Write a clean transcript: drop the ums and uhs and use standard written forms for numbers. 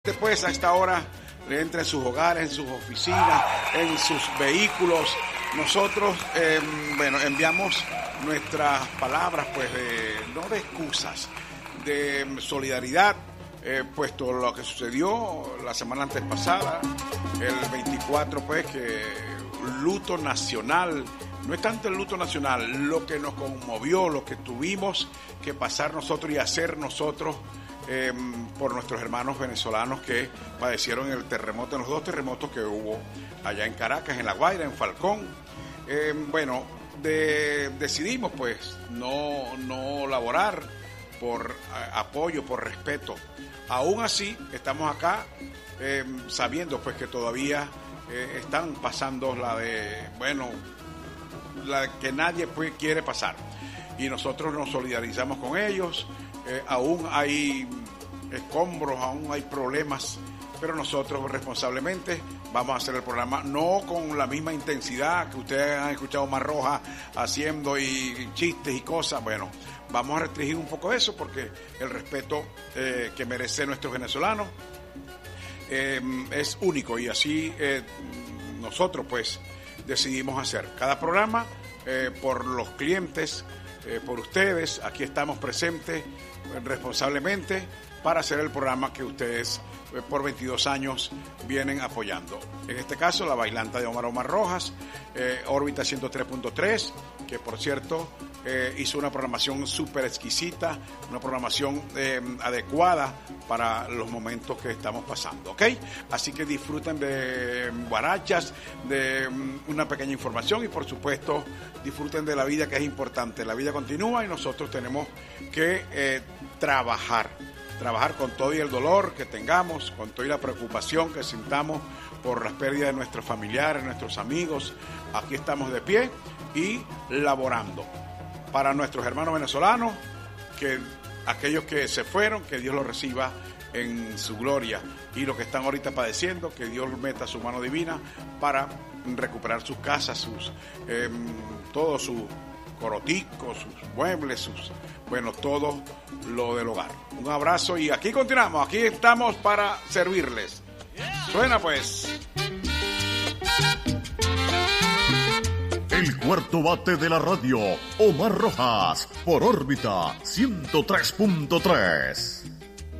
Después, a esta hora, entra en sus hogares, en sus oficinas, en sus vehículos. Nosotros, enviamos nuestras palabras, pues, no de excusas, de solidaridad, puesto lo que sucedió la semana antes pasada, el 24, pues, que luto nacional. No es tanto el luto nacional, lo que nos conmovió, lo que tuvimos que pasar nosotros y hacer nosotros por nuestros hermanos venezolanos que padecieron el terremoto, en los dos terremotos que hubo allá en Caracas, en La Guaira, en Falcón. Decidimos pues no laborar por apoyo, por respeto. Aún así, estamos acá sabiendo pues que todavía están pasando la que nadie quiere pasar. Y nosotros nos solidarizamos con ellos. Aún hay escombros, aún hay problemas, pero nosotros responsablemente vamos a hacer el programa, no con la misma intensidad que ustedes han escuchado Omar Rojas haciendo y chistes y cosas. Bueno, vamos a restringir un poco eso porque el respeto que merecen nuestros venezolanos es único, y así nosotros pues decidimos hacer cada programa por los clientes, por ustedes. Aquí estamos presentes responsablemente para hacer el programa que ustedes por 22 años vienen apoyando. En este caso, la bailanta de Omar Rojas, Órbita 103.3, que por cierto hizo una programación súper exquisita, una programación adecuada para los momentos que estamos pasando, ¿ok? Así que disfruten de guarachas, de una pequeña información y por supuesto disfruten de la vida, que es importante. La vida continúa y nosotros tenemos que trabajar con todo y el dolor que tengamos, con toda y la preocupación que sintamos por las pérdidas de nuestros familiares, nuestros amigos. Aquí estamos de pie y laborando para nuestros hermanos venezolanos, que aquellos que se fueron, que Dios los reciba en su gloria, y los que están ahorita padeciendo, que Dios meta su mano divina para recuperar sus casas, todo su coroticos, sus muebles, todo lo del hogar. Un abrazo y aquí continuamos, aquí estamos para servirles. Suena pues. El cuarto bate de la radio, Omar Rojas, por órbita 103.3.